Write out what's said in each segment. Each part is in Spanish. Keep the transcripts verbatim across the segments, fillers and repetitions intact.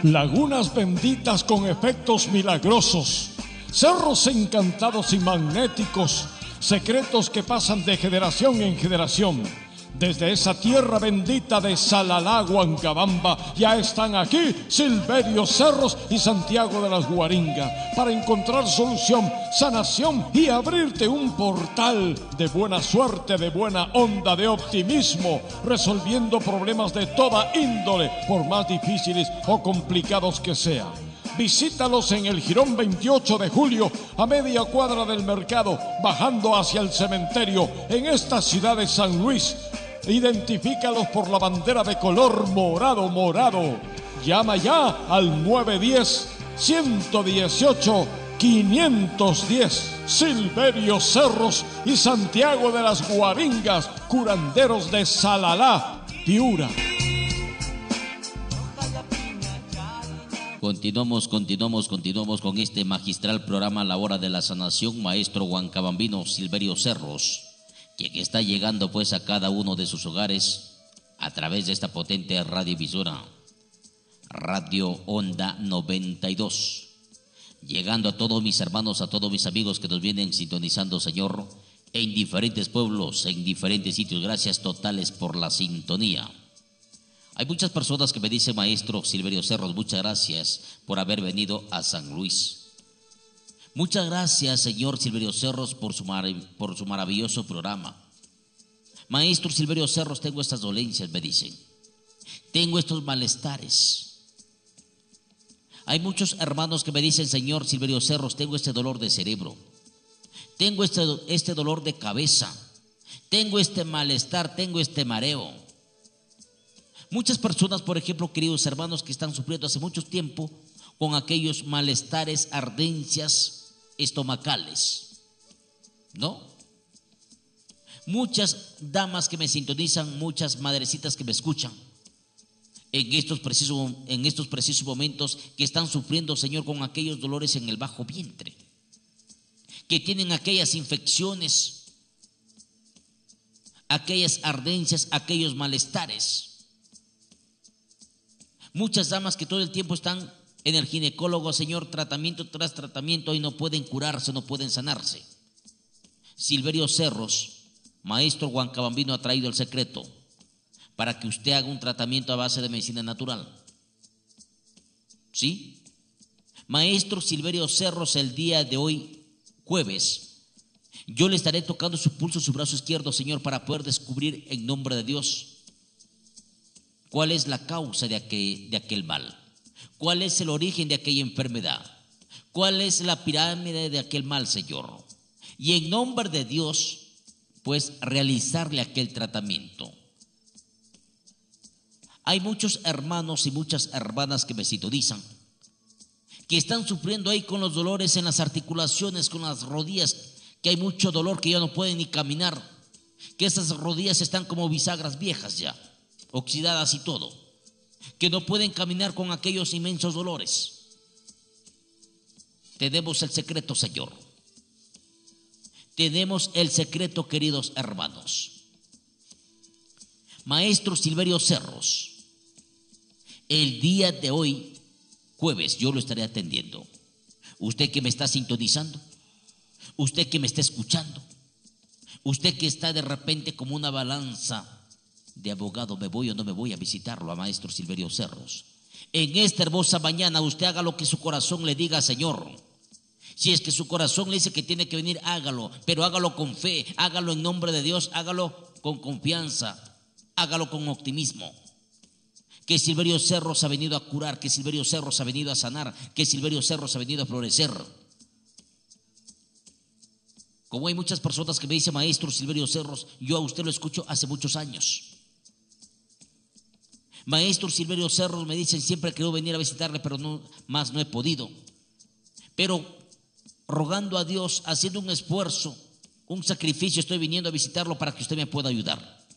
lagunas benditas con efectos milagrosos, cerros encantados y magnéticos, secretos que pasan de generación en generación. Desde esa tierra bendita de Salalá, Huancabamba, ya están aquí Silverio Cerros y Santiago de las Guaringas para encontrar solución, sanación y abrirte un portal de buena suerte, de buena onda, de optimismo, resolviendo problemas de toda índole, por más difíciles o complicados que sean. Visítalos en el Jirón veintiocho de julio, a media cuadra del mercado, bajando hacia el cementerio, en esta ciudad de San Luis. Identifícalos por la bandera de color morado, morado. Llama ya al nueve uno cero, uno uno ocho, cinco uno cero. Silverio Cerros y Santiago de las Guaringas, curanderos de Salalá, Piura. Continuamos, continuamos, continuamos con este magistral programa La Hora de la Sanación, maestro huancabambino Silverio Cerros, quien está llegando pues a cada uno de sus hogares a través de esta potente radiovisora, Radio Onda noventa y dos, llegando a todos mis hermanos, a todos mis amigos que nos vienen sintonizando, Señor, en diferentes pueblos, en diferentes sitios. Gracias totales por la sintonía. Hay muchas personas que me dicen, maestro Silverio Cerros, muchas gracias por haber venido a San Luis. Muchas gracias, señor Silverio Cerros, por su, mar por su maravilloso programa. Maestro Silverio Cerros, tengo estas dolencias, me dicen. Tengo estos malestares. Hay muchos hermanos que me dicen, señor Silverio Cerros, tengo este dolor de cerebro. Tengo este, este dolor de cabeza. Tengo este malestar, tengo este mareo. Muchas personas, por ejemplo, queridos hermanos, que están sufriendo hace mucho tiempo con aquellos malestares, ardencias estomacales, ¿no? Muchas damas que me sintonizan, muchas madrecitas que me escuchan en estos precisos, en estos precisos momentos, que están sufriendo, Señor, con aquellos dolores en el bajo vientre, que tienen aquellas infecciones, aquellas ardencias, aquellos malestares. Muchas damas que todo el tiempo están en el ginecólogo, Señor, tratamiento tras tratamiento, y no pueden curarse, no pueden sanarse. Silverio Cerros, maestro huancabambino, ha traído el secreto para que usted haga un tratamiento a base de medicina natural. ¿Sí? Maestro Silverio Cerros, el día de hoy, jueves, yo le estaré tocando su pulso, su brazo izquierdo, Señor, para poder descubrir en nombre de Dios cuál es la causa de aquel, de aquel mal. ¿Cuál es el origen de aquella enfermedad? ¿Cuál es la pirámide de aquel mal, Señor? Y en nombre de Dios, pues realizarle aquel tratamiento. Hay muchos hermanos y muchas hermanas que me sintonizan, que están sufriendo ahí con los dolores en las articulaciones, con las rodillas, que hay mucho dolor, que ya no pueden ni caminar, que esas rodillas están como bisagras viejas ya, oxidadas y todo, que no pueden caminar con aquellos inmensos dolores. Tenemos el secreto, Señor. Tenemos el secreto, queridos hermanos. Maestro Silverio Cerros, el día de hoy, jueves, yo lo estaré atendiendo. Usted que me está sintonizando, usted que me está escuchando, usted que está de repente como una balanza de abogado, ¿me voy o no me voy a visitarlo a maestro Silverio Cerros? En esta hermosa mañana usted haga lo que su corazón le diga, Señor. Si es que su corazón le dice que tiene que venir, hágalo, pero hágalo con fe, hágalo en nombre de Dios, hágalo con confianza, hágalo con optimismo. Que Silverio Cerros ha venido a curar, que Silverio Cerros ha venido a sanar, que Silverio Cerros ha venido a florecer. Como hay muchas personas que me dicen, maestro Silverio Cerros, yo a usted lo escucho hace muchos años. Maestro Silverio Cerros, me dicen, siempre he querido venir a visitarle, pero no, más no he podido. Pero rogando a Dios, haciendo un esfuerzo, un sacrificio, estoy viniendo a visitarlo para que usted me pueda ayudar.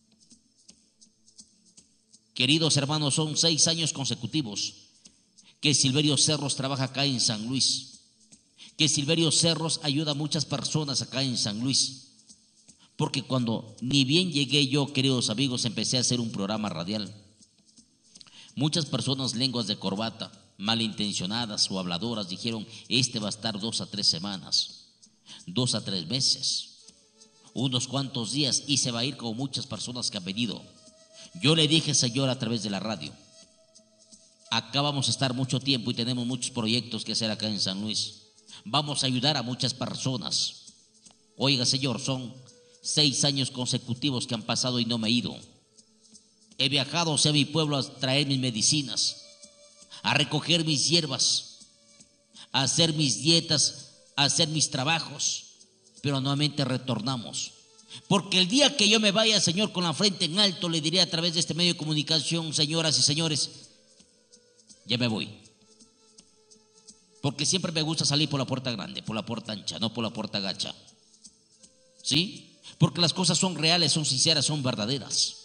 Queridos hermanos, son seis años consecutivos que Silverio Cerros trabaja acá en San Luis, que Silverio Cerros ayuda a muchas personas acá en San Luis, porque cuando ni bien llegué yo, queridos amigos, empecé a hacer un programa radial. Muchas personas, lenguas de corbata, malintencionadas o habladoras, dijeron: este va a estar dos a tres semanas, dos a tres meses, unos cuantos días, y se va a ir, como muchas personas que han venido. Yo le dije: Señor, a través de la radio, acá vamos a estar mucho tiempo y tenemos muchos proyectos que hacer acá en San Luis. Vamos a ayudar a muchas personas. Oiga, Señor, son seis años consecutivos que han pasado y no me he ido. He viajado hacia mi pueblo a traer mis medicinas, a recoger mis hierbas, a hacer mis dietas, a hacer mis trabajos, pero nuevamente retornamos. Porque el día que yo me vaya, Señor, con la frente en alto, le diré a través de este medio de comunicación: señoras y señores, ya me voy. Porque siempre me gusta salir por la puerta grande, por la puerta ancha, no por la puerta gacha. ¿Sí? Porque las cosas son reales, son sinceras, son verdaderas.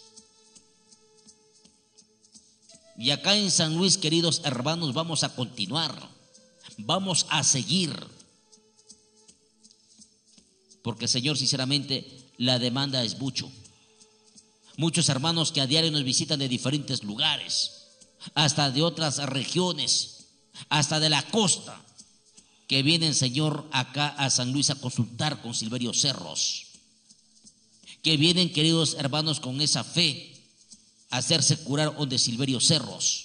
Y acá en San Luis, queridos hermanos, vamos a continuar, vamos a seguir. Porque, Señor, sinceramente, la demanda es mucho. Muchos hermanos que a diario nos visitan de diferentes lugares, hasta de otras regiones, hasta de la costa, que vienen, Señor, acá a San Luis a consultar con Silverio Cerros, que vienen, queridos hermanos, con esa fe, a hacerse curar donde Silverio Cerros.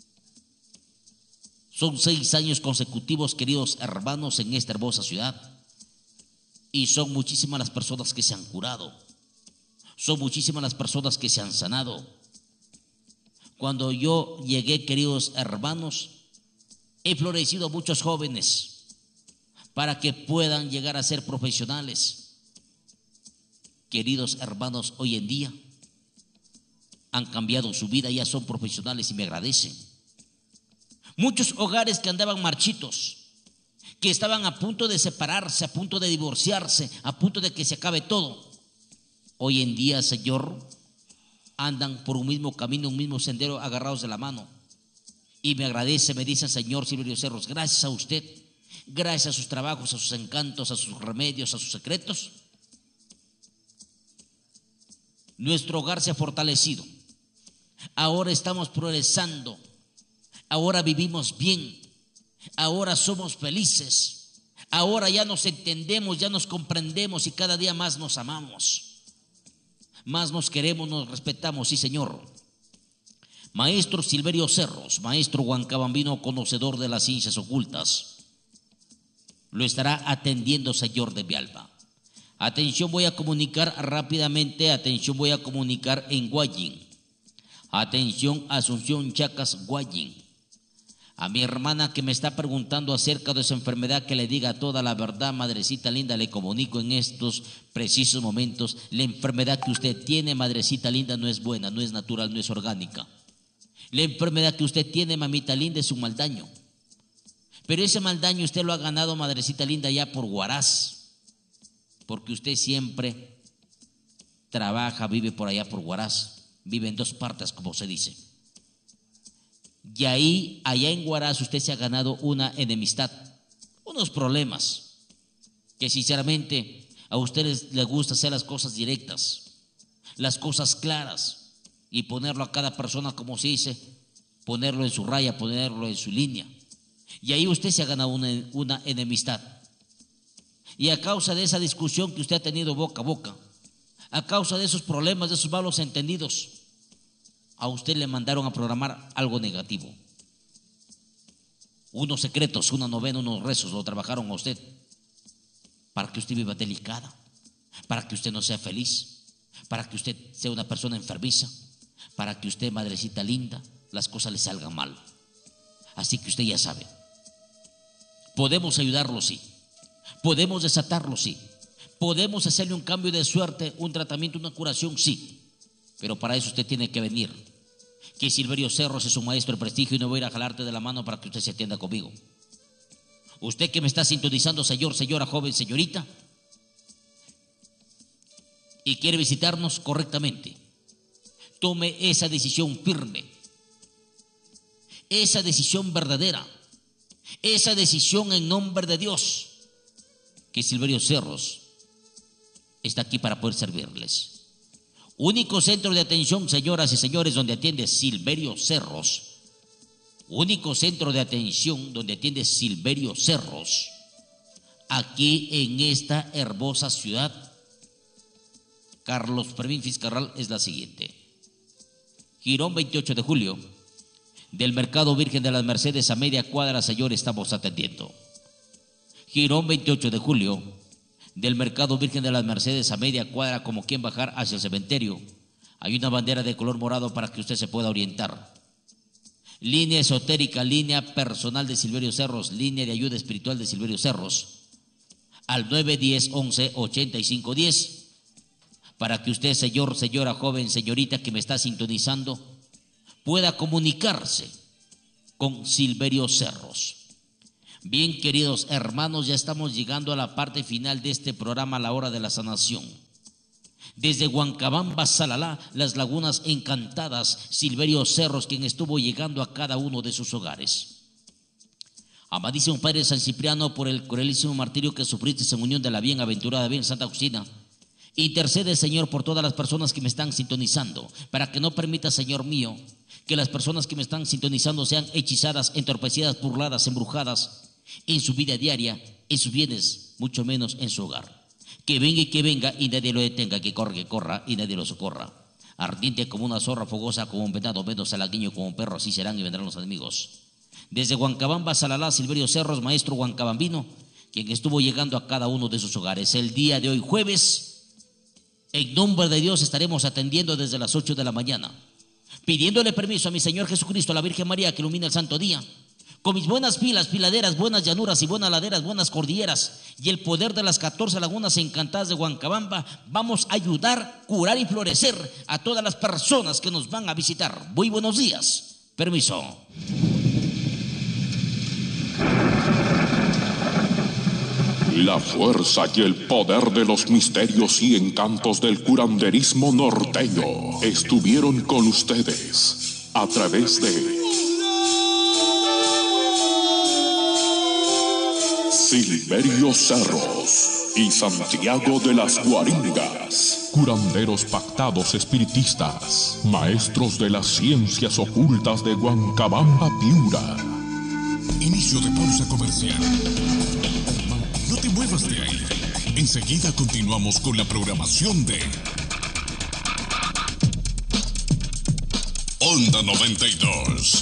Son seis años consecutivos, queridos hermanos, en esta hermosa ciudad, y son muchísimas las personas que se han curado, son muchísimas las personas que se han sanado. Cuando yo llegué, queridos hermanos, he florecido a muchos jóvenes para que puedan llegar a ser profesionales. Queridos hermanos, hoy en día han cambiado su vida, ya son profesionales y me agradecen. Muchos hogares que andaban marchitos, que estaban a punto de separarse, a punto de divorciarse, a punto de que se acabe todo, hoy en día, Señor, andan por un mismo camino, un mismo sendero, agarrados de la mano. Y me agradece, me dicen: Señor Silverio Cerros, gracias a usted, gracias a sus trabajos, a sus encantos, a sus remedios, a sus secretos, nuestro hogar se ha fortalecido. Ahora estamos progresando, ahora vivimos bien, ahora somos felices, ahora ya nos entendemos, ya nos comprendemos y cada día más nos amamos, más nos queremos, nos respetamos. Sí, Señor. Maestro Silverio Cerros, maestro huancabambino, conocedor de las ciencias ocultas, lo estará atendiendo, Señor de Villalba. Atención, voy a comunicar rápidamente, atención, voy a comunicar en Guayin. Atención, Asunción Chacas, Guayin. A mi hermana que me está preguntando acerca de esa enfermedad, que le diga toda la verdad, madrecita linda. Le comunico en estos precisos momentos: la enfermedad que usted tiene, madrecita linda, no es buena, no es natural, no es orgánica. La enfermedad que usted tiene, mamita linda, es un mal daño. Pero ese mal daño usted lo ha ganado, madrecita linda, ya por Huaraz, porque usted siempre trabaja, vive por allá por Huaraz, vive en dos partes, como se dice. Y ahí, allá en Huaraz, usted se ha ganado una enemistad, unos problemas, que sinceramente a ustedes les gusta hacer las cosas directas, las cosas claras, y ponerlo a cada persona, como se dice, ponerlo en su raya, ponerlo en su línea. Y ahí usted se ha ganado una, una enemistad. Y a causa de esa discusión que usted ha tenido boca a boca, a causa de esos problemas, de esos malos entendidos, a usted le mandaron a programar algo negativo. Unos secretos, una novena, unos rezos, lo trabajaron a usted para que usted viva delicada, para que usted no sea feliz, para que usted sea una persona enfermiza, para que usted, madrecita linda, las cosas le salgan mal. Así que usted ya sabe, podemos ayudarlo, sí, podemos desatarlo, sí, podemos hacerle un cambio de suerte, un tratamiento, una curación, sí, pero para eso usted tiene que venir. Que Silverio Cerros es un maestro de prestigio y no voy a ir a jalarte de la mano para que usted se atienda conmigo. Usted que me está sintonizando, señor, señora, joven, señorita, y quiere visitarnos correctamente, tome esa decisión firme, esa decisión verdadera, esa decisión en nombre de Dios, que Silverio Cerros está aquí para poder servirles. Único centro de atención, señoras y señores, donde atiende Silverio Cerros, único centro de atención donde atiende Silverio Cerros, aquí en esta hermosa ciudad, Carlos Fermín Fiscarral, es la siguiente. Girón veintiocho de julio, del Mercado Virgen de las Mercedes a media cuadra, señor, estamos atendiendo. Girón veintiocho de julio, del Mercado Virgen de las Mercedes a media cuadra, como quien bajar hacia el cementerio. Hay una bandera de color morado para que usted se pueda orientar. Línea esotérica, línea personal de Silverio Cerros, línea de ayuda espiritual de Silverio Cerros, al nueve diez once ochenta y cinco diez, para que usted, señor, señora, joven, señorita que me está sintonizando, pueda comunicarse con Silverio Cerros. Bien, queridos hermanos, ya estamos llegando a la parte final de este programa, La Hora de la Sanación. Desde Huancabamba, Salalá, las Lagunas Encantadas, Silverio Cerros, quien estuvo llegando a cada uno de sus hogares. Amadísimo Padre San Cipriano, por el cruelísimo martirio que sufriste en unión de la bienaventurada Virgen Santa Agustina, intercede, Señor, por todas las personas que me están sintonizando, para que no permita, Señor mío, que las personas que me están sintonizando sean hechizadas, entorpecidas, burladas, embrujadas en su vida diaria, en sus bienes, mucho menos en su hogar. Que venga y que venga y nadie lo detenga, que corra, que corra y nadie lo socorra. Ardiente como una zorra, fogosa como un venado, menos salagueño como un perro, así serán y vendrán los enemigos. Desde Huancabamba, Salalá, Silverio Cerros, maestro huancabambino, quien estuvo llegando a cada uno de sus hogares. El día de hoy, jueves, en nombre de Dios, estaremos atendiendo desde las ocho de la mañana, pidiéndole permiso a mi Señor Jesucristo, a la Virgen María, que ilumina el santo día, con mis buenas pilas, piladeras, buenas llanuras y buenas laderas, buenas cordilleras, y el poder de las catorce lagunas encantadas de Huancabamba, vamos a ayudar, curar y florecer a todas las personas que nos van a visitar. Muy buenos días. Permiso. La fuerza y el poder de los misterios y encantos del curanderismo norteño estuvieron con ustedes a través de Silverio Cerros y Santiago de las Guaringas, curanderos pactados espiritistas, maestros de las ciencias ocultas de Huancabamba, Piura. Inicio de pausa comercial. No te muevas de ahí. Enseguida continuamos con la programación de Onda noventa y dos.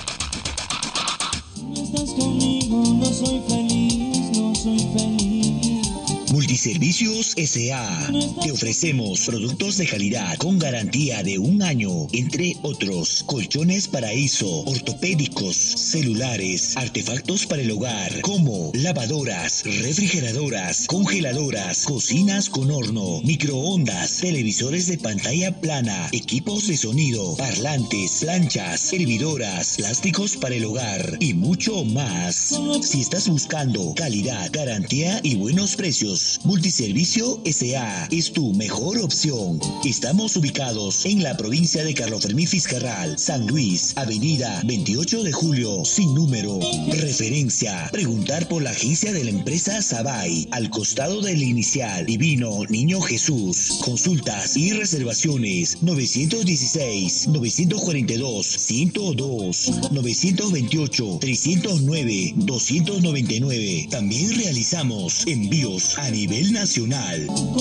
No estás conmigo, no soy feliz, no soy feliz. Multiservicios S A Te ofrecemos productos de calidad con garantía de un año, entre otros: colchones Paraíso, ortopédicos, celulares, artefactos para el hogar, como lavadoras, refrigeradoras, congeladoras, cocinas con horno, microondas, televisores de pantalla plana, equipos de sonido, parlantes, planchas, hervidoras, plásticos para el hogar y mucho más. Si estás buscando calidad, garantía y buenos precios, Multiservicio S A es tu mejor opción. Estamos ubicados en la provincia de Carlos Fermín Fiscarral, San Luis, avenida veintiocho de julio, sin número. Referencia: preguntar por la agencia de la empresa Sabay, al costado del inicial Divino Niño Jesús. Consultas y reservaciones: nueve uno seis, nueve cuatro dos, ciento dos, nueve dos ocho, tres cero nueve, dos nueve nueve. También realizamos envíos a nivel nacional.